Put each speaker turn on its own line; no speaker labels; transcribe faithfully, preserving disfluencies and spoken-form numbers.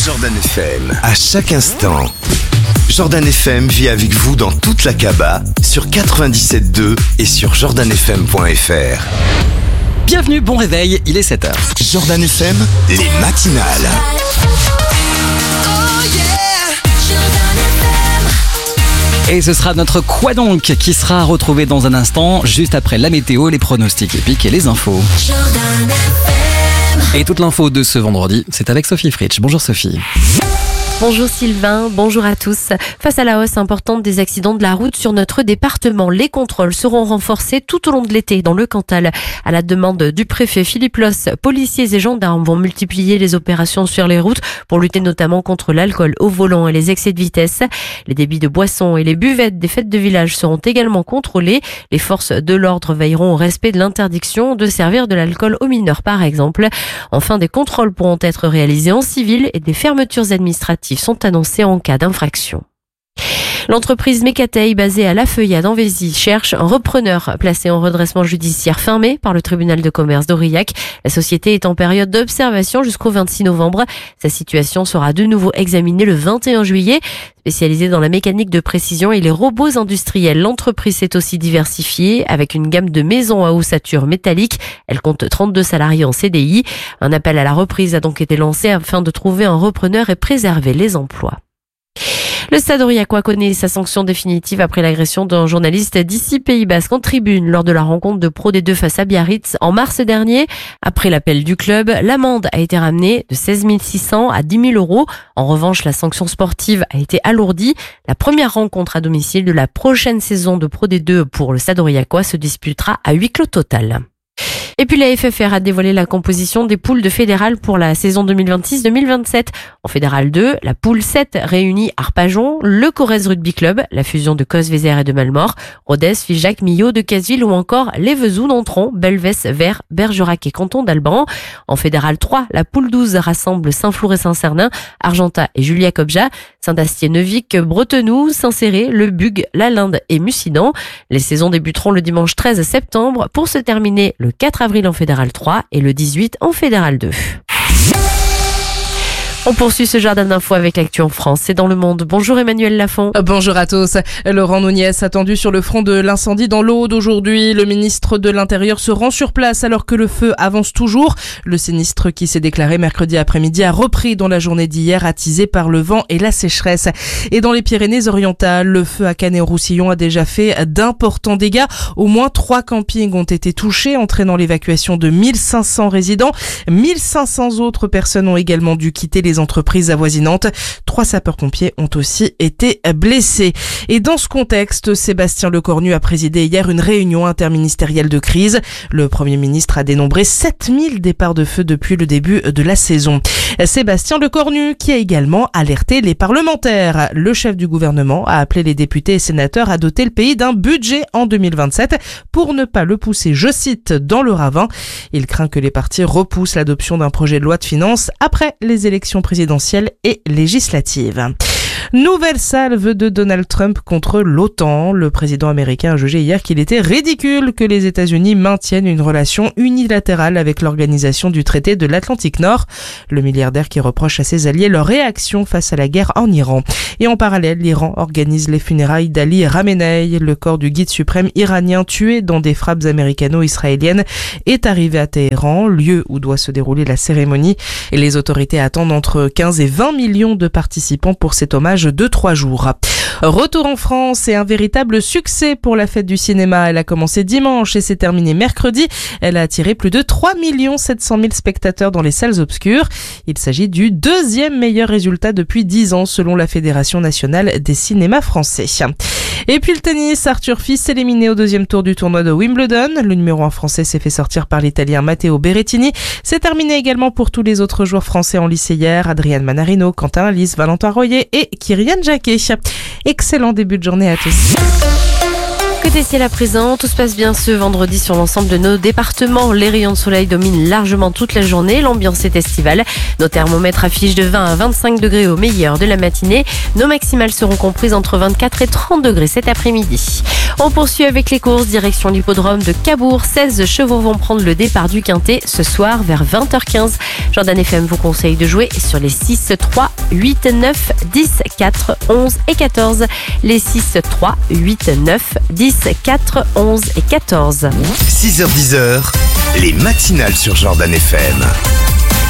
Jordan F M, à chaque instant. Jordan F M vit avec vous dans toute la Kaaba, sur quatre-vingt-dix-sept virgule deux et sur jordan f m point f r.
Bienvenue, bon réveil, il est sept heures.
Jordan F M, les matinales.
Et ce sera notre Quoi donc qui sera retrouvé dans un instant, juste après la météo, les pronostics épiques et les infos. Et toute l'info de ce vendredi, c'est avec Sophie Fritsch. Bonjour Sophie.
Bonjour Sylvain, bonjour à tous. Face à la hausse importante des accidents de la route sur notre département, les contrôles seront renforcés tout au long de l'été dans le Cantal. À la demande du préfet Philippe Loss, policiers et gendarmes vont multiplier les opérations sur les routes pour lutter notamment contre l'alcool au volant et les excès de vitesse. Les débits de boissons et les buvettes des fêtes de village seront également contrôlés. Les forces de l'ordre veilleront au respect de l'interdiction de servir de l'alcool aux mineurs par exemple. Enfin, des contrôles pourront être réalisés en civil et des fermetures administratives sont annoncés en cas d'infraction. L'entreprise Mécateil, basée à La Feuillade en Vézy, cherche un repreneur placé en redressement judiciaire fermé par le tribunal de commerce d'Aurillac. La société est en période d'observation jusqu'au vingt-six novembre. Sa situation sera de nouveau examinée le vingt et un juillet. Spécialisée dans la mécanique de précision et les robots industriels, l'entreprise s'est aussi diversifiée avec une gamme de maisons à ossature métallique. Elle compte trente-deux salariés en C D I. Un appel à la reprise a donc été lancé afin de trouver un repreneur et préserver les emplois. Le Stade aurillacois connaît sa sanction définitive après l'agression d'un journaliste d'ici Pays Basque en tribune lors de la rencontre de Pro D deux face à Biarritz en mars dernier. Après l'appel du club, l'amende a été ramenée de seize mille six cents à dix mille euros. En revanche, la sanction sportive a été alourdie. La première rencontre à domicile de la prochaine saison de Pro D deux pour le Stade aurillacois se disputera à huis clos total. Et puis la F F R a dévoilé la composition des poules de fédérale pour la saison deux mille vingt-six deux mille vingt-sept. En fédérale deux, la poule sept réunit Arpajon, le Corrèze Rugby Club, la fusion de Cosvézère et de Malmort, Rodez, Figeac, Millau, Decazeville ou encore les Vesoux, Nontron, Belvès, Vers, Bergerac et Canton d'Alban. En fédérale trois, la poule douze rassemble Saint-Flour et Saint-Cernin, Argentat et Julia-Cobja, Saint-Astier-Neuvik, Bretenoux, Saint-Céré, Le Bug, La Linde et Mussidan. Les saisons débuteront le dimanche treize septembre pour se terminer le quatre avril en fédérale trois et le dix-huit en fédérale deux. On poursuit ce Jordan d'infos avec l'actu en France et dans le monde. Bonjour Emmanuel Lafont.
Bonjour à tous. Laurent Nunez attendu sur le front de l'incendie dans l'Aude aujourd'hui. Le ministre de l'Intérieur se rend sur place alors que le feu avance toujours. Le sinistre qui s'est déclaré mercredi après-midi a repris dans la journée d'hier, attisé par le vent et la sécheresse. Et dans les Pyrénées-Orientales, le feu à Canet-en-Roussillon a déjà fait d'importants dégâts. Au moins trois campings ont été touchés, entraînant l'évacuation de mille cinq cents résidents. mille cinq cents autres personnes ont également dû quitter les entreprises avoisinantes. Trois sapeurs-pompiers ont aussi été blessés. Et dans ce contexte, Sébastien Lecornu a présidé hier une réunion interministérielle de crise. Le Premier ministre a dénombré sept mille départs de feu depuis le début de la saison. Sébastien Lecornu qui a également alerté les parlementaires. Le chef du gouvernement a appelé les députés et sénateurs à doter le pays d'un budget en deux mille vingt-sept pour ne pas le pousser, je cite, dans le ravin. Il craint que les partis repoussent l'adoption d'un projet de loi de finances après les élections présidentielle et législative. Nouvelle salve de Donald Trump contre l'OTAN. Le président américain a jugé hier qu'il était ridicule que les États-Unis maintiennent une relation unilatérale avec l'organisation du traité de l'Atlantique Nord. Le milliardaire qui reproche à ses alliés leur réaction face à la guerre en Iran. Et en parallèle, l'Iran organise les funérailles d'Ali Khamenei. Le corps du guide suprême iranien tué dans des frappes américano-israéliennes est arrivé à Téhéran, lieu où doit se dérouler la cérémonie. Et les autorités attendent entre quinze et vingt millions de participants pour cet hommage de trois jours. Retour en France et un véritable succès pour la fête du cinéma. Elle a commencé dimanche et s'est terminée mercredi. Elle a attiré plus de trois millions sept cent mille spectateurs dans les salles obscures. Il s'agit du deuxième meilleur résultat depuis dix ans selon la Fédération nationale des cinémas français. Et puis le tennis, Arthur Fils éliminé au deuxième tour du tournoi de Wimbledon. Le numéro un français s'est fait sortir par l'Italien Matteo Berrettini. C'est terminé également pour tous les autres joueurs français en lice hier. Adrian Manarino, Quentin Alice, Valentin Royer et Kyrian Jacquet. Excellent début de journée à tous.
Côté ciel à présent, tout se passe bien ce vendredi sur l'ensemble de nos départements. Les rayons de soleil dominent largement toute la journée. L'ambiance est estivale. Nos thermomètres affichent de vingt à vingt-cinq degrés au meilleur de la matinée. Nos maximales seront comprises entre vingt-quatre et trente degrés cet après-midi. On poursuit avec les courses. Direction l'hippodrome de Cabourg. seize chevaux vont prendre le départ du Quintet ce soir vers vingt heures quinze. Jordan F M vous conseille de jouer sur les six, trois, huit, neuf, dix, quatre, onze et quatorze. Les six, trois, huit, neuf, dix, quatre, onze et quatorze.
six heures dix, les matinales sur Jordan F M.